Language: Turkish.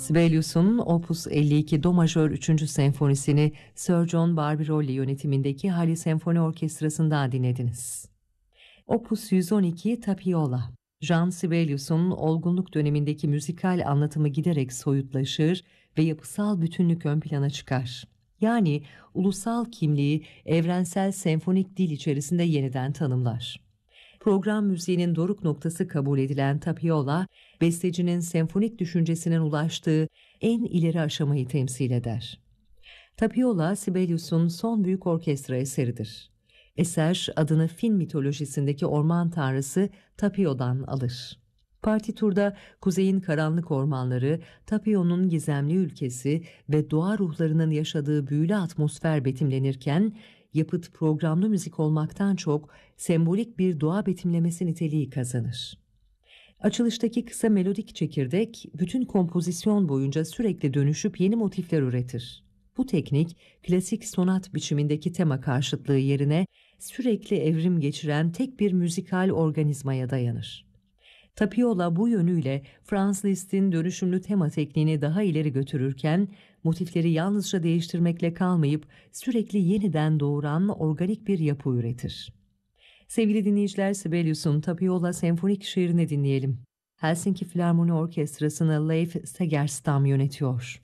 Sibelius'un Opus 52 Do majör 3. senfonisini Sir John Barbirolli yönetimindeki Halley Senfoni Orkestrası'ndan dinlediniz. Opus 112 Tapiola. Jean Sibelius'un olgunluk dönemindeki müzikal anlatımı giderek soyutlaşır ve yapısal bütünlük ön plana çıkar. Yani ulusal kimliği evrensel senfonik dil içerisinde yeniden tanımlar. Program müziğinin doruk noktası kabul edilen Tapiola, bestecinin senfonik düşüncesinin ulaştığı en ileri aşamayı temsil eder. Tapiola, Sibelius'un son büyük orkestra eseridir. Eser adını Fin mitolojisindeki orman tanrısı Tapio'dan alır. Partiturda kuzeyin karanlık ormanları, Tapio'nun gizemli ülkesi ve doğa ruhlarının yaşadığı büyülü atmosfer betimlenirken, yapıt programlı müzik olmaktan çok sembolik bir doğa betimlemesi niteliği kazanır. Açılıştaki kısa melodik çekirdek, bütün kompozisyon boyunca sürekli dönüşüp yeni motifler üretir. Bu teknik, klasik sonat biçimindeki tema karşıtlığı yerine sürekli evrim geçiren tek bir müzikal organizmaya dayanır. Tapiola bu yönüyle Franz Liszt'in dönüşümlü tema tekniğini daha ileri götürürken, motifleri yalnızca değiştirmekle kalmayıp sürekli yeniden doğuran organik bir yapı üretir. Sevgili dinleyiciler, Sibelius'un Tapiola senfonik şiirini dinleyelim. Helsinki Filarmoni Orkestrası'nı Leif Segerstam yönetiyor.